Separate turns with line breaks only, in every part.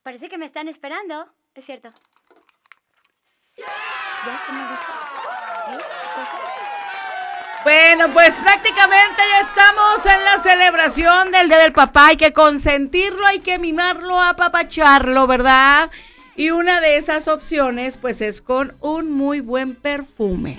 Parece que me están esperando. Es cierto. ¿Ya se me dijo? ¿Sí?
Bueno, pues prácticamente ya estamos en la celebración del Día del Papá. Hay que consentirlo, hay que mimarlo, apapacharlo, ¿verdad? Y una de esas opciones, pues, es con un muy buen perfume.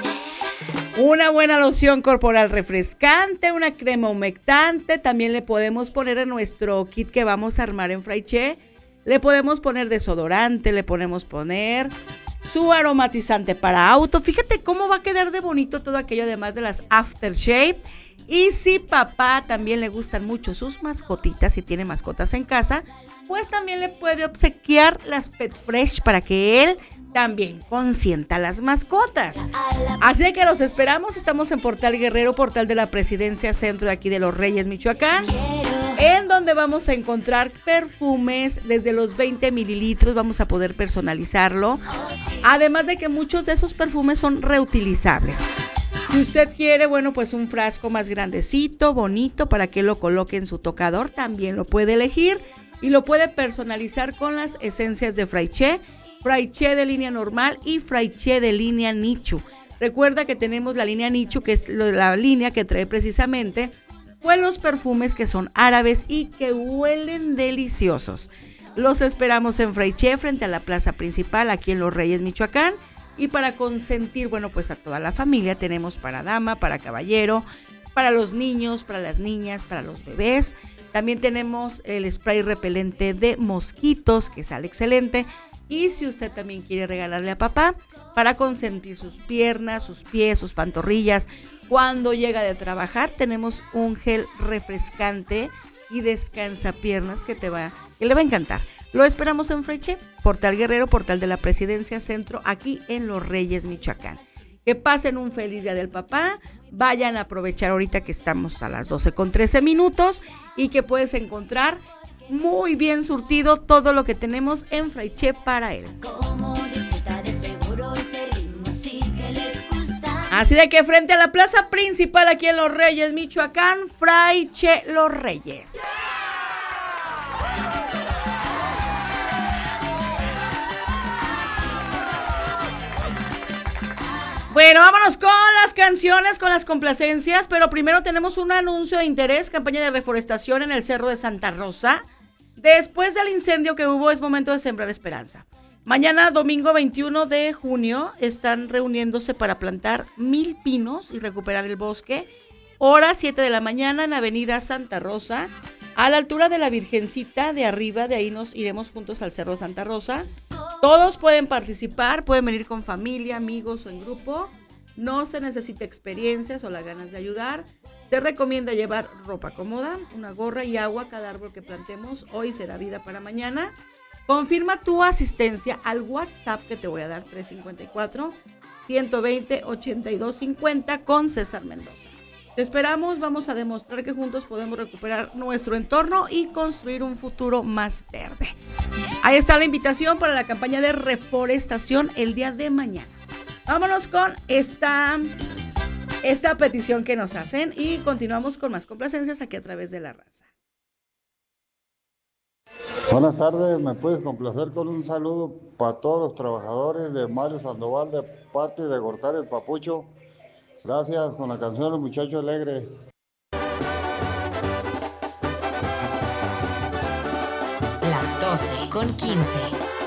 Una buena loción corporal refrescante, una crema humectante. También le podemos poner en nuestro kit que vamos a armar en Fraiche. Le podemos poner desodorante, le podemos poner su aromatizante para auto. Fíjate cómo va a quedar de bonito todo aquello, además de las aftershave. Y si papá también le gustan mucho sus mascotitas, si tiene mascotas en casa, pues también le puede obsequiar las Pet Fresh para que él también consienta las mascotas. Así que los esperamos. Estamos en Portal Guerrero, Portal de la Presidencia, centro de aquí de Los Reyes, Michoacán, en donde vamos a encontrar perfumes desde los 20 mililitros. Vamos a poder personalizarlo. Además de que muchos de esos perfumes son reutilizables. Si usted quiere, bueno, pues un frasco más grandecito, bonito, para que lo coloque en su tocador, también lo puede elegir y lo puede personalizar con las esencias de Fraiche, Fraiche de línea normal y Fraiche de línea Nichu. Recuerda que tenemos la línea Nichu, que es la línea que trae precisamente pues los perfumes que son árabes y que huelen deliciosos. Los esperamos en Fraiche, frente a la plaza principal, aquí en Los Reyes, Michoacán. Y para consentir, bueno, pues a toda la familia tenemos para dama, para caballero, para los niños, para las niñas, para los bebés. También tenemos el spray repelente de mosquitos, que sale excelente. Y si usted también quiere regalarle a papá, para consentir sus piernas, sus pies, sus pantorrillas, cuando llega de trabajar, tenemos un gel refrescante y descansa piernas que le va a encantar. Lo esperamos en Fraiche, Portal Guerrero, Portal de la Presidencia, centro, aquí en Los Reyes, Michoacán. Que pasen un feliz Día del Papá, vayan a aprovechar ahorita que estamos a las 12:13 y que puedes encontrar muy bien surtido todo lo que tenemos en Fraiche para él. Así de que frente a la plaza principal aquí en Los Reyes, Michoacán, Fraiche Los Reyes. Bueno, vámonos con las canciones, con las complacencias, pero primero tenemos un anuncio de interés, campaña de reforestación en el Cerro de Santa Rosa. Después del incendio que hubo, es momento de sembrar esperanza. Mañana, domingo 21 de junio, están reuniéndose para plantar 1,000 pinos y recuperar el bosque. Hora 7 de la mañana en Avenida Santa Rosa, a la altura de la Virgencita de arriba. De ahí nos iremos juntos al Cerro de Santa Rosa. Todos pueden participar, pueden venir con familia, amigos o en grupo. No se necesita experiencias o las ganas de ayudar. Se recomienda llevar ropa cómoda, una gorra y agua. Cada árbol que plantemos hoy será vida para mañana. Confirma tu asistencia al WhatsApp que te voy a dar, 354-120-8250 con César Mendoza. Te esperamos, vamos a demostrar que juntos podemos recuperar nuestro entorno y construir un futuro más verde. Ahí está la invitación para la campaña de reforestación el día de mañana. Vámonos con esta petición que nos hacen y continuamos con más complacencias aquí a través de La Raza.
Buenas tardes, ¿me puedes complacer con un saludo para todos los trabajadores de Mario Sandoval de parte de Gortar el Papucho? Gracias, con la canción Los Muchachos Alegres.
Las 12:15.